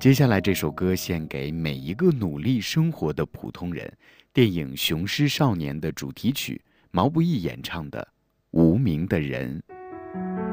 接下来这首歌献给每一个努力生活的普通人，电影《雄狮少年》的主题曲，毛不易演唱的《无名的人》。